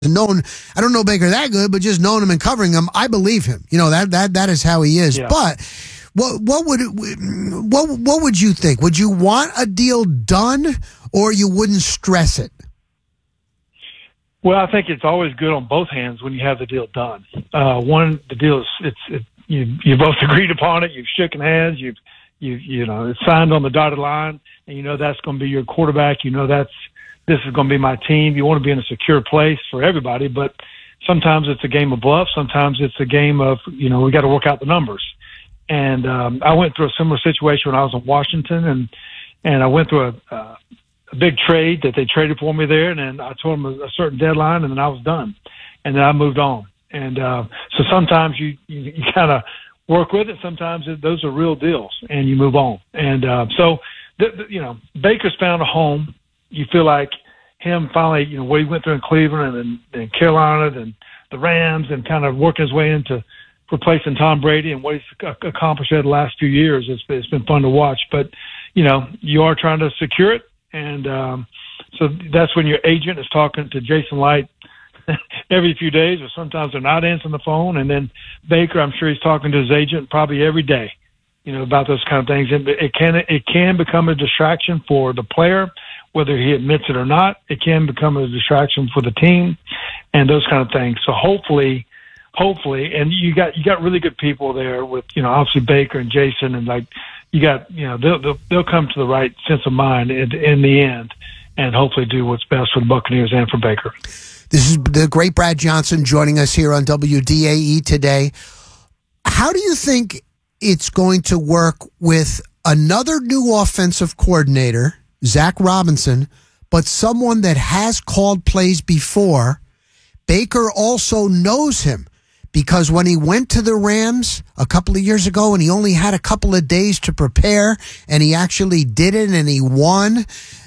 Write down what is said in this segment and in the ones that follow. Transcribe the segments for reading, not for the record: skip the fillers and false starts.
known, I don't know Baker that good, but just knowing him and covering him, I believe him. That is how he is. Yeah. But what would you think? Would you want a deal done, or you wouldn't stress it? Well, I think it's always good on both hands when you have the deal done. The deal is you both agreed upon it. You've shaken hands. It's signed on the dotted line, and that's going to be your quarterback. This is going to be my team. You want to be in a secure place for everybody, but sometimes it's a game of bluff. Sometimes it's a game of, we got to work out the numbers. And I went through a similar situation when I was in Washington, and I went through a big trade that they traded for me there, and then I told them a certain deadline, and then I was done. And then I moved on. And so sometimes you kind of work with it. Sometimes those are real deals, and you move on. And Baker's found a home. You feel like him finally, what he went through in Cleveland and Carolina and the Rams, and kind of working his way into replacing Tom Brady and what he's accomplished over the last few years. It's been fun to watch. But, you are trying to secure it. And so that's when your agent is talking to Jason Light every few days, or sometimes they're not answering the phone. And then Baker, I'm sure he's talking to his agent probably every day, about those kind of things. And it can become a distraction for the player, whether he admits it or not. It can become a distraction for the team and those kind of things. So hopefully, and you got really good people there with, obviously Baker and Jason, and they'll come to the right sense of mind in the end, and hopefully do what's best for the Buccaneers and for Baker. This is the great Brad Johnson joining us here on WDAE today. How do you think it's going to work with another new offensive coordinator, Zach Robinson, but someone that has called plays before? Baker also knows him, because when he went to the Rams a couple of years ago and he only had a couple of days to prepare, and he actually did it and he won,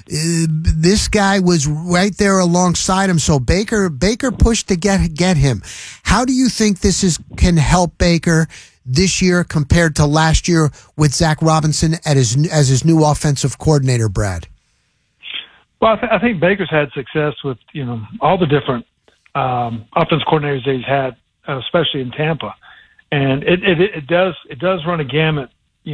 this guy was right there alongside him. So Baker pushed to get him. How do you think this can help Baker this year compared to last year with Zach Robinson as his new offensive coordinator, Brad? Well, I think Baker's had success with all the different offense coordinators that he's had, especially in Tampa, and it does run a gamut,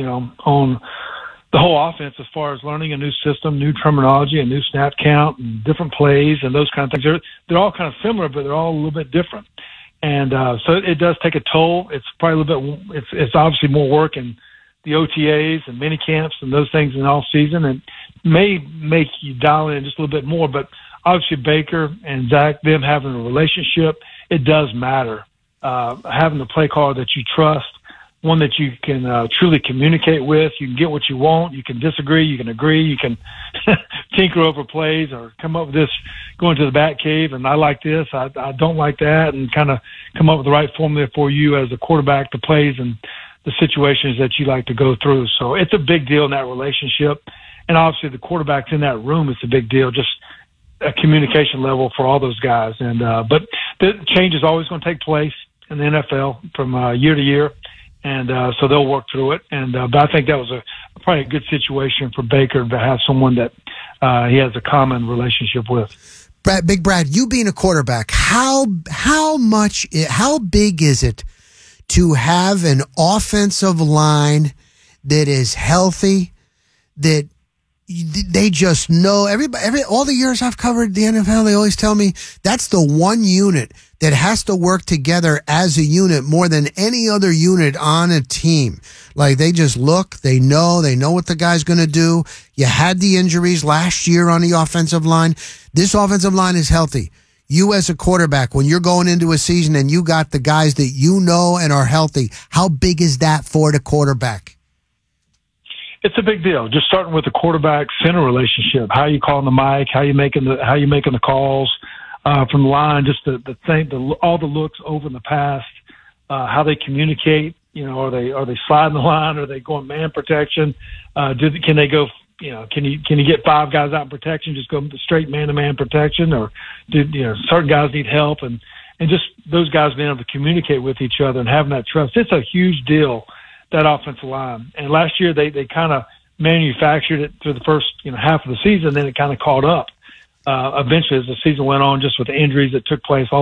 on the whole offense as far as learning a new system, new terminology, a new snap count, and different plays and those kind of things. They're all kind of similar, but they're all a little bit different, and so it does take a toll. It's probably a little bit. It's obviously more work in the OTAs and mini camps and those things in off season, and may make you dial in just a little bit more. But obviously Baker and Zach, them having a relationship, it does matter. Having the play caller that you trust, one that you can truly communicate with. You can get what you want. You can disagree. You can agree. You can tinker over plays or come up with this, go into the bat cave, and I like this, I don't like that, and kind of come up with the right formula for you as a quarterback, the plays and the situations that you like to go through. So it's a big deal in that relationship. And obviously the quarterback's in that room. It's a big deal, just a communication level for all those guys. And but the change is always going to take place in the NFL from year to year. And so they'll work through it. And but I think that was probably a good situation for Baker to have someone that he has a common relationship with. Big Brad, you being a quarterback, how big is it to have an offensive line that is healthy, that they just know? All the years I've covered the NFL, they always tell me that's the one unit that has to work together as a unit more than any other unit on a team. Like, they just look, they know what the guy's going to do. You had the injuries last year on the offensive line. This offensive line is healthy. You as a quarterback, when you're going into a season and you got the guys that you know and are healthy, how big is that for the quarterback? It's a big deal. Just starting with the quarterback center relationship. How you calling the mic? How you making the calls from the line? Just the thing, all the looks over in the past. How they communicate. Are they sliding the line? Are they going man protection? Can they go? Can you get five guys out in protection? Just go straight man-to-man protection, or certain guys need help, and just those guys being able to communicate with each other and having that trust. It's a huge deal, that offensive line. And last year they kind of manufactured it through the first half of the season, then it kind of caught up. eventually as the season went on, just with the injuries that took place all